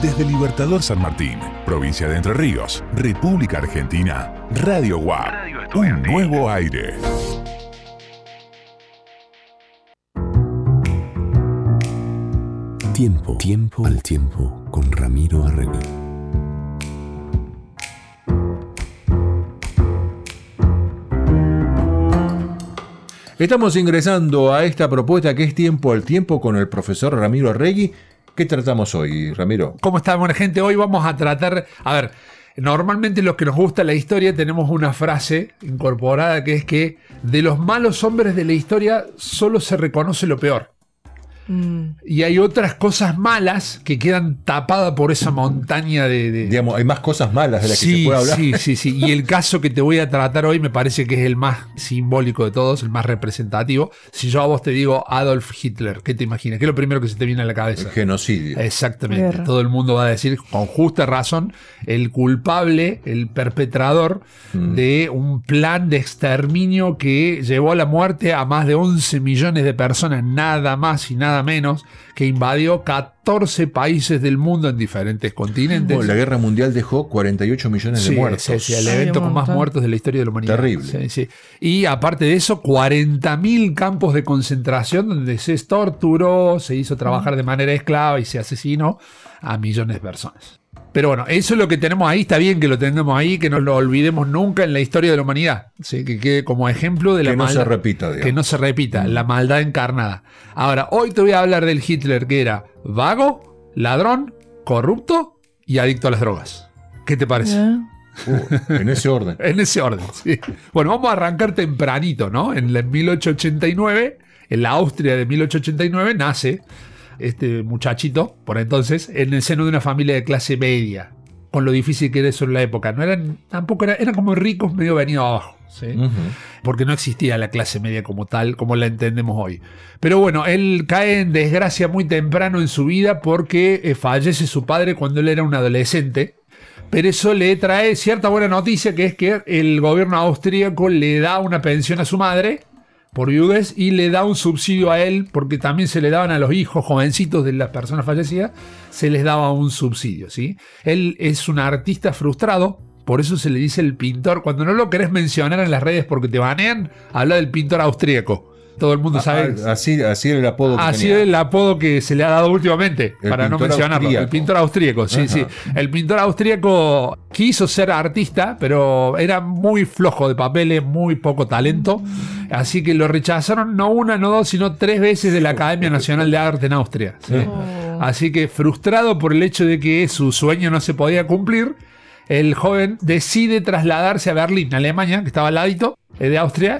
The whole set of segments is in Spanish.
Desde Libertador San Martín, provincia de Entre Ríos, República Argentina, Radio UAP, un nuevo aire. Tiempo al tiempo con Ramiro Arregui. Estamos ingresando a esta propuesta que es Tiempo al tiempo con el profesor Ramiro Arregui. ¿Qué tratamos hoy, Ramiro? ¿Cómo está, buena gente? Hoy vamos a tratar... A ver, normalmente los que nos gusta la historia tenemos una frase incorporada que es que de los malos hombres de la historia solo se reconoce lo peor. Y hay otras cosas malas que quedan tapadas por esa montaña de... Digamos, hay más cosas malas de las que se puede hablar. Sí. Y el caso que te voy a tratar hoy me parece que es el más simbólico de todos, el más representativo. Si yo a vos te digo Adolf Hitler, ¿qué te imaginas? ¿Qué es lo primero que se te viene a la cabeza? El genocidio. Exactamente. Guerra. Todo el mundo va a decir, con justa razón, el culpable, el perpetrador de un plan de exterminio que llevó a la muerte a más de 11 millones de personas, nada más y nada menos, que invadió 14 países del mundo en diferentes continentes. Bueno, la guerra mundial dejó 48 millones de muertos. Sí, el evento con más muertos de la historia de la humanidad. Terrible. Sí. Y aparte de eso, 40.000 campos de concentración donde se torturó, se hizo trabajar de manera esclava y se asesinó a millones de personas. Pero bueno, eso es lo que tenemos ahí, está bien que lo tenemos ahí, que no lo olvidemos nunca en la historia de la humanidad, ¿sí? Que quede como ejemplo de la maldad. Que no se repita, digamos. Que no se repita, la maldad encarnada. Ahora, hoy te voy a hablar del Hitler que era vago, ladrón, corrupto y adicto a las drogas. ¿Qué te parece? En ese orden. En ese orden, sí. Bueno, vamos a arrancar tempranito, ¿no? En 1889, en la Austria de 1889, nace este muchachito, por entonces, en el seno de una familia de clase media, con lo difícil que era eso en la época. No eran, tampoco eran como ricos medio venidos abajo, ¿sí? Porque no existía la clase media como tal, como la entendemos hoy. Pero bueno, él cae en desgracia muy temprano en su vida porque fallece su padre cuando él era un adolescente. Pero eso le trae cierta buena noticia, que es que el gobierno austríaco le da una pensión a su madre por viudez y le da un subsidio a él, porque también se le daban a los hijos jovencitos de las personas fallecidas, se les daba un subsidio, ¿sí? Él es un artista frustrado, por eso se le dice el pintor. Cuando no lo querés mencionar en las redes porque te banean, habla del pintor austríaco. Todo el mundo sabe. Así era el apodo que así tenía. es el apodo que se le ha dado últimamente, para no mencionarlo. Austríaco. El pintor austríaco, sí. El pintor austríaco quiso ser artista, pero era muy flojo de papeles, muy poco talento. Así que lo rechazaron no una, no dos, sino 3 veces de la Academia Nacional de Arte en Austria. ¿Sí? Así que frustrado por el hecho de que su sueño no se podía cumplir, el joven decide trasladarse a Berlín, Alemania, que estaba al ladito de Austria,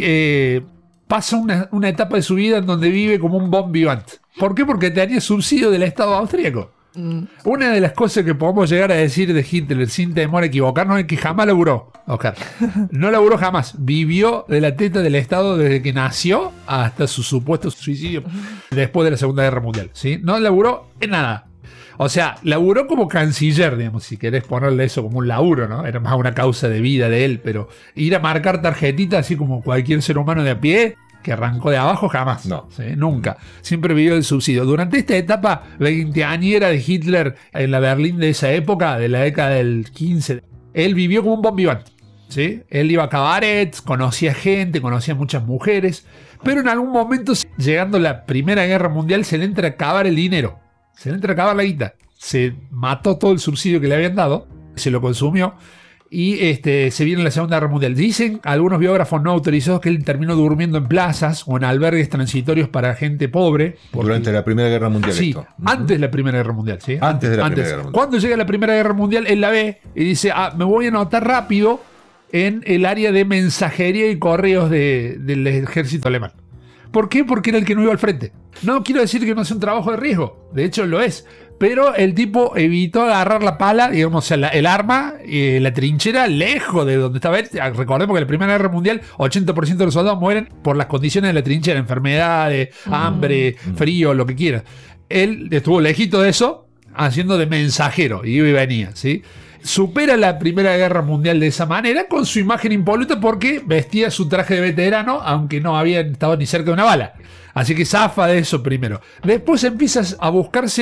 y pasa una etapa de su vida en donde vive como un bon vivant. ¿Por qué? Porque tenía subsidio del Estado austríaco. Una de las cosas que podemos llegar a decir de Hitler sin temor a equivocarnos es que jamás laburó, Oscar. No laburó jamás. Vivió de la teta del Estado desde que nació hasta su supuesto suicidio después de la Segunda Guerra Mundial, ¿sí? No laburó en nada. O sea, laburó como canciller, digamos, si querés ponerle eso como un laburo, ¿no? Era más una causa de vida de él, pero ir a marcar tarjetitas así como cualquier ser humano de a pie que arrancó de abajo, jamás. No. ¿Sí? Nunca. Siempre vivió del subsidio. Durante esta etapa veinteañera de Hitler en la Berlín de esa época, de la década del 15, él vivió como un bon vivant, ¿sí? Él iba a cabarets, conocía gente, conocía muchas mujeres, pero en algún momento, llegando la Primera Guerra Mundial, se le entra a acabar el dinero. Se le entra a acabar la guita. Se mató todo el subsidio que le habían dado, se lo consumió y se viene la Segunda Guerra Mundial. Dicen algunos biógrafos no autorizados que él terminó durmiendo en plazas o en albergues transitorios para gente pobre. Durante la Primera Guerra Mundial. Sí, esto. Antes de la Primera Guerra Mundial. ¿Sí? Antes de la Primera Guerra Mundial. Cuando llega la Primera Guerra Mundial, él la ve y dice, me voy a anotar rápido en el área de mensajería y correos del ejército alemán. ¿Por qué? Porque era el que no iba al frente. No quiero decir que no sea un trabajo de riesgo, de hecho lo es, pero el tipo evitó agarrar la pala, digamos, o sea, el arma, la trinchera, lejos de donde estaba él. Recordemos que en la Primera Guerra Mundial 80% de los soldados mueren por las condiciones de la trinchera, enfermedades, hambre, frío, lo que quieras. Él estuvo lejito de eso, haciendo de mensajero, iba y venía, ¿sí? Supera la Primera Guerra Mundial de esa manera con su imagen impoluta porque vestía su traje de veterano, aunque no había estado ni cerca de una bala. Así que zafa de eso primero. Después empieza a buscarse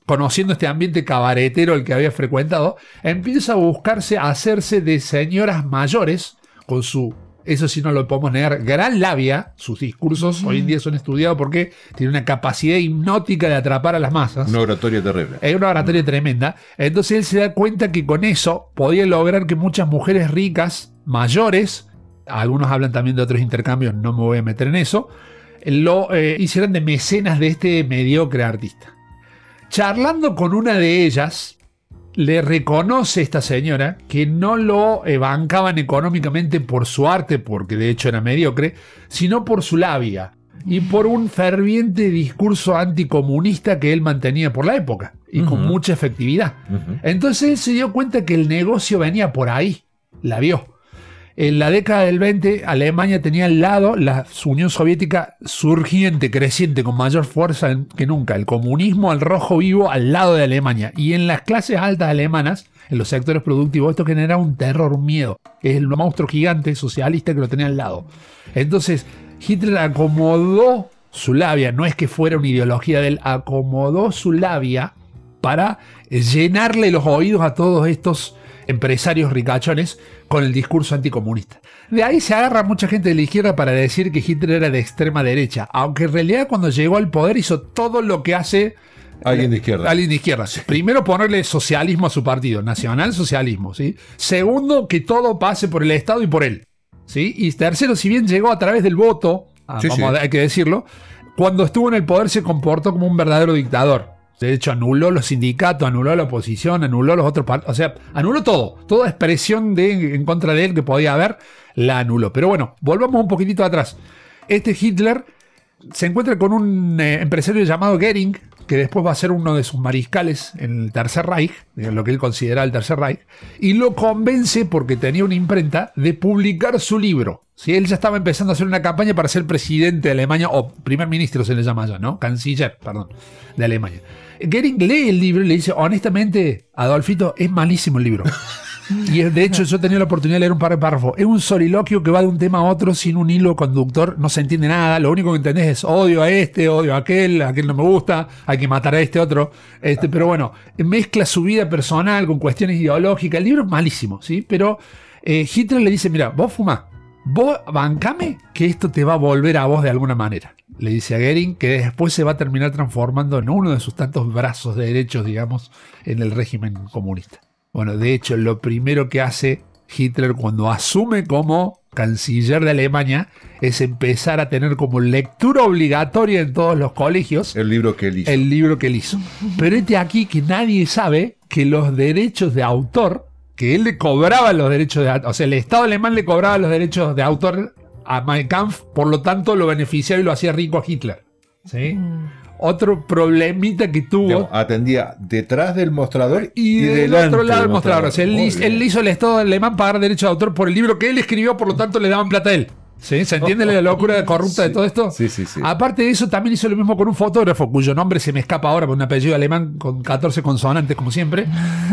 conociendo este ambiente cabaretero el que había frecuentado, empieza a hacerse de señoras mayores con su, eso sí no lo podemos negar, gran labia. Sus discursos hoy en día son estudiados porque tiene una capacidad hipnótica de atrapar a las masas. Una oratoria terrible. Es una oratoria tremenda. Entonces él se da cuenta que con eso podía lograr que muchas mujeres ricas, mayores, algunos hablan también de otros intercambios, no me voy a meter en eso, lo hicieran de mecenas de este mediocre artista. Charlando con una de ellas, le reconoce esta señora que no lo bancaban económicamente por su arte, porque de hecho era mediocre, sino por su labia y por un ferviente discurso anticomunista que él mantenía por la época y con mucha efectividad. Entonces él se dio cuenta que el negocio venía por ahí, la vio. En la década del 20, Alemania tenía al lado la Unión Soviética surgiente, creciente, con mayor fuerza que nunca. El comunismo al rojo vivo al lado de Alemania. Y en las clases altas alemanas, en los sectores productivos, esto genera un terror, un miedo. Es el monstruo gigante socialista que lo tenía al lado. Entonces, Hitler acomodó su labia, no es que fuera una ideología de él, acomodó su labia para llenarle los oídos a todos estos empresarios ricachones con el discurso anticomunista. De ahí se agarra mucha gente de la izquierda para decir que Hitler era de extrema derecha, aunque en realidad cuando llegó al poder hizo todo lo que hace alguien de izquierda. Alguien de izquierda. Sí. Primero, ponerle socialismo a su partido, nacionalsocialismo, ¿sí? Segundo, que todo pase por el Estado y por él, ¿sí? Y tercero, si bien llegó a través del voto, hay que decirlo, cuando estuvo en el poder se comportó como un verdadero dictador. De hecho, anuló los sindicatos, anuló la oposición, anuló los otros partidos. O sea, anuló todo. Toda expresión en contra de él que podía haber, la anuló. Pero bueno, volvamos un poquitito atrás. Este Hitler se encuentra con un empresario llamado Goering, que después va a ser uno de sus mariscales en el Tercer Reich, lo que él consideraba el Tercer Reich, y lo convence, porque tenía una imprenta, de publicar su libro. ¿Sí? Él ya estaba empezando a hacer una campaña para ser presidente de Alemania, o primer ministro se le llama ya, ¿no? Canciller, perdón, de Alemania. Goering lee el libro y le dice, honestamente, Adolfito, es malísimo el libro. Y de hecho yo he tenido la oportunidad de leer un par de párrafos. Es un soliloquio que va de un tema a otro sin un hilo conductor, no se entiende nada. Lo único que entendés es odio a este, odio a aquel no me gusta, hay que matar a este otro. Pero bueno, mezcla su vida personal con cuestiones ideológicas. El libro es malísimo, ¿sí? Pero Hitler le dice, mira, vos fumá, vos bancame que esto te va a volver a vos de alguna manera. Le dice a Goering, que después se va a terminar transformando en uno de sus tantos brazos de derechos, digamos, en el régimen comunista. Bueno, de hecho, lo primero que hace Hitler cuando asume como canciller de Alemania es empezar a tener como lectura obligatoria en todos los colegios el libro que él hizo. El libro que él hizo. Pero aquí que nadie sabe que los derechos de autor, que él le cobraba los derechos de autor, o sea, el Estado alemán le cobraba los derechos de autor a Mein Kampf, por lo tanto lo beneficiaba y lo hacía rico a Hitler. ¿Sí? Otro problemita que tuvo. Atendía detrás del mostrador y del otro lado del mostrador. O sea, él hizo el Estado alemán pagar derechos de autor por el libro que él escribió, por lo tanto le daban plata a él. ¿Sí? ¿Se entiende la locura corrupta de todo esto? Sí. Aparte de eso, también hizo lo mismo con un fotógrafo, cuyo nombre se me escapa ahora, por un apellido alemán con 14 consonantes, como siempre.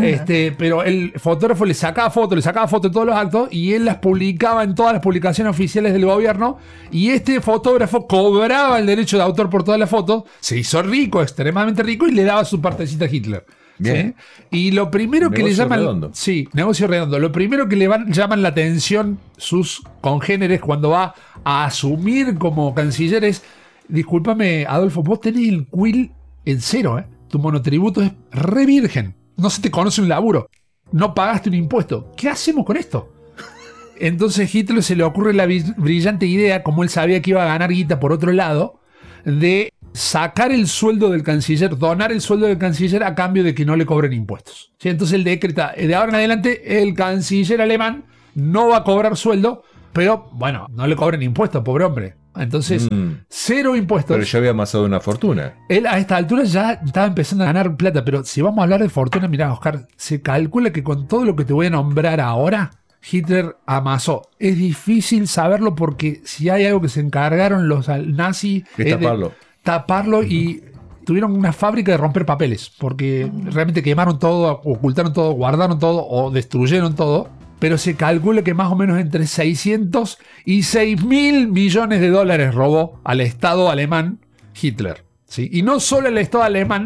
Pero el fotógrafo le sacaba fotos de todos los actos y él las publicaba en todas las publicaciones oficiales del gobierno. Y este fotógrafo cobraba el derecho de autor por todas las fotos, se hizo rico, extremadamente rico, y le daba su partecita a Hitler. Bien. ¿Sí? Y lo primero que le llaman. Redondo. Sí, negocio redondo. Lo primero que le llaman la atención sus congéneres cuando va a asumir como canciller es: discúlpame, Adolfo, vos tenés el quill en cero, ¿eh? Tu monotributo es re virgen. No se te conoce un laburo. No pagaste un impuesto. ¿Qué hacemos con esto? Entonces Hitler se le ocurre la brillante idea, como él sabía que iba a ganar guita por otro lado, de sacar el sueldo del canciller, donar el sueldo del canciller a cambio de que no le cobren impuestos. ¿Sí? Entonces él decreta, de ahora en adelante, el canciller alemán no va a cobrar sueldo, pero bueno, no le cobren impuestos, pobre hombre. Entonces, cero impuestos. Pero ya había amasado una fortuna. Él a esta altura ya estaba empezando a ganar plata, pero si vamos a hablar de fortuna, mirá, Oscar, se calcula que con todo lo que te voy a nombrar ahora, Hitler amasó. Es difícil saberlo porque si hay algo que se encargaron los nazis es taparlo, y tuvieron una fábrica de romper papeles, porque realmente quemaron todo, ocultaron todo, guardaron todo o destruyeron todo. Pero se calcula que más o menos entre 600 y 6.000 millones de dólares robó al Estado alemán Hitler. ¿Sí? Y no solo el Estado alemán,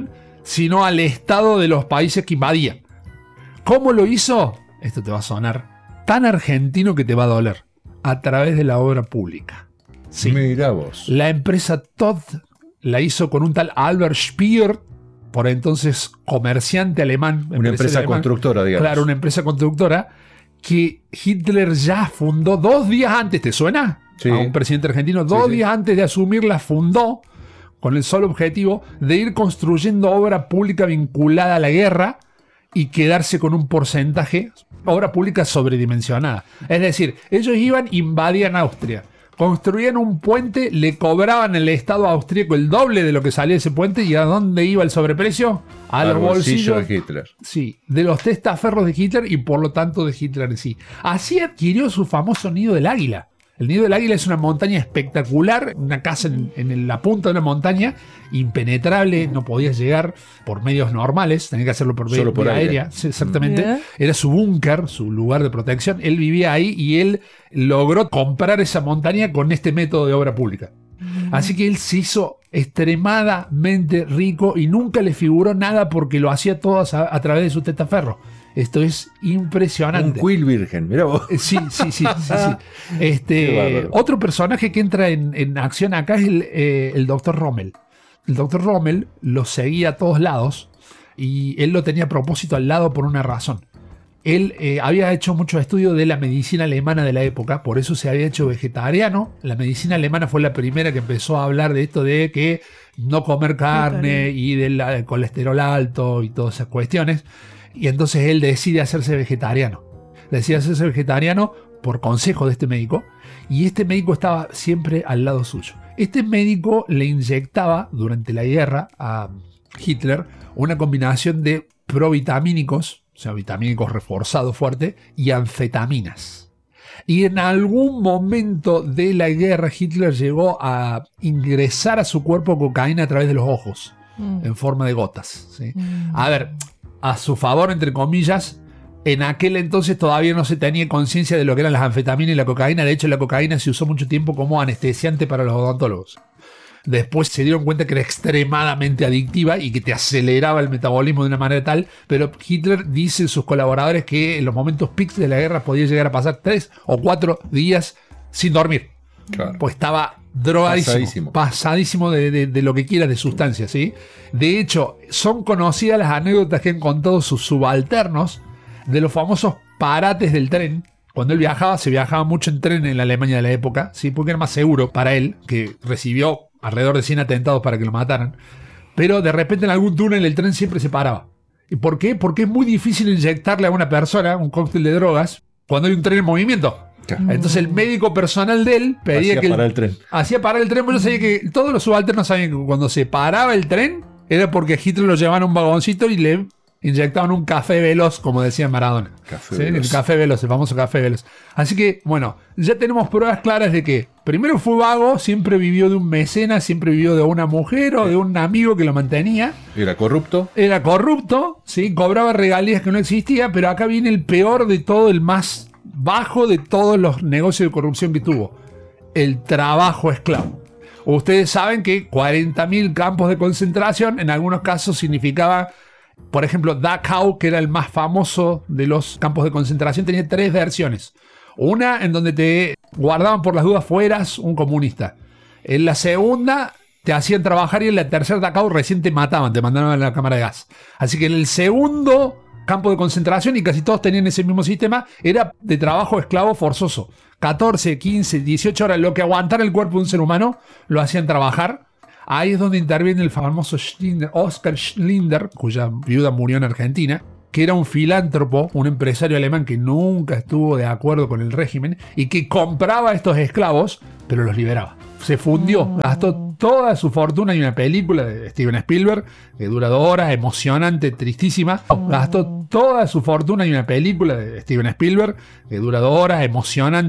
sino al estado de los países que invadían. ¿Cómo lo hizo? Esto te va a sonar tan argentino que te va a doler. A través de la obra pública. Sí. Mirá vos. La empresa Todd la hizo con un tal Albert Speer, por entonces comerciante alemán. Una empresa alemán, constructora, digamos. Claro, una empresa constructora que Hitler ya fundó 2 días antes. ¿Te suena? Sí. A un presidente argentino. 2 días antes de asumir la fundó con el solo objetivo de ir construyendo obra pública vinculada a la guerra y quedarse con un porcentaje, obra pública sobredimensionada. Es decir, ellos iban, invadían Austria, construían un puente, le cobraban al Estado austríaco el doble de lo que salía ese puente. ¿Y a dónde iba el sobreprecio? A los bolsillos de Hitler. Sí, de los testaferros de Hitler y por lo tanto de Hitler en sí. Así adquirió su famoso Nido del Águila. El Nido del Águila es una montaña espectacular, una casa en la punta de una montaña, impenetrable, no podías llegar por medios normales, tenía que hacerlo por vía aérea, exactamente. Yeah. Era su búnker, su lugar de protección. Él vivía ahí y él logró comprar esa montaña con este método de obra pública. Así que él se hizo extremadamente rico y nunca le figuró nada porque lo hacía todo a través de su testaferro. Esto es impresionante. Un quill virgen, mirá vos. Sí. Otro personaje que entra en acción acá es el Dr. Rommel. El Dr. Rommel lo seguía a todos lados y él lo tenía a propósito al lado por una razón. Él había hecho mucho estudio de la medicina alemana de la época, por eso se había hecho vegetariano. La medicina alemana fue la primera que empezó a hablar de esto de que no comer carne y del colesterol alto y todas esas cuestiones. Y entonces él decide hacerse vegetariano. Decide hacerse vegetariano por consejo de este médico. Y este médico estaba siempre al lado suyo. Este médico le inyectaba durante la guerra a Hitler una combinación de provitamínicos, o sea, vitamínicos reforzados fuerte, y anfetaminas. Y en algún momento de la guerra Hitler llegó a ingresar a su cuerpo cocaína a través de los ojos, en forma de gotas. ¿Sí? A ver, a su favor, entre comillas, en aquel entonces todavía no se tenía conciencia de lo que eran las anfetaminas y la cocaína. De hecho, la cocaína se usó mucho tiempo como anestesiante para los odontólogos. Después se dieron cuenta que era extremadamente adictiva y que te aceleraba el metabolismo de una manera tal, pero Hitler dice a sus colaboradores que en los momentos pics de la guerra podía llegar a pasar 3 o 4 días sin dormir. Claro. Pues estaba drogadísimo, pasadísimo de lo que quieras de sustancias, ¿sí? De hecho, son conocidas las anécdotas que han contado sus subalternos de los famosos parates del tren. Cuando él viajaba, se viajaba mucho en tren en la Alemania de la época, ¿sí? Porque era más seguro para él, que recibió alrededor de 100 atentados para que lo mataran. Pero de repente en algún túnel el tren siempre se paraba. ¿Y por qué? Porque es muy difícil inyectarle a una persona un cóctel de drogas cuando hay un tren en movimiento. Entonces el médico personal de él pedía que hacía parar el tren, pero yo sabía que todos los subalternos sabían que cuando se paraba el tren era porque Hitler lo llevaban a un vagoncito y le inyectaban un café veloz, como decía Maradona. El café veloz, el famoso café veloz. Así que, bueno, ya tenemos pruebas claras de que primero fue vago, siempre vivió de un mecenas, siempre vivió de una mujer o de un amigo que lo mantenía. Era corrupto, ¿sí? Cobraba regalías que no existían, pero acá viene el peor de todo, el más bajo de todos los negocios de corrupción que tuvo. El trabajo esclavo. Ustedes saben que 40.000 campos de concentración en algunos casos significaba, por ejemplo, Dachau, que era el más famoso de los campos de concentración, tenía 3 versiones. Una en donde te guardaban por las dudas fueras un comunista. En la segunda te hacían trabajar y en la tercera Dachau recién te mataban, te mandaban a la cámara de gas. Así que en el segundo campo de concentración, y casi todos tenían ese mismo sistema, era de trabajo esclavo forzoso. 14, 15, 18 horas, lo que aguantara el cuerpo de un ser humano, lo hacían trabajar. Ahí es donde interviene el famoso Oskar Schindler, cuya viuda murió en Argentina, que era un filántropo, un empresario alemán que nunca estuvo de acuerdo con el régimen y que compraba a estos esclavos, pero los liberaba. Se fundió, gastó toda su fortuna. Hay una película de Steven Spielberg que dura 2 horas, emocionante, tristísima. Gastó toda su fortuna. Hay una película de Steven Spielberg que dura 2 horas, emocionante.